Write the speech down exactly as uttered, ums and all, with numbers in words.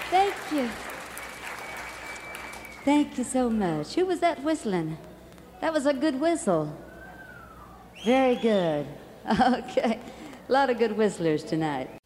Thank you. Thank you so much. Who was that whistling? That was a good whistle. Very good. Okay. A lot of good whistlers tonight.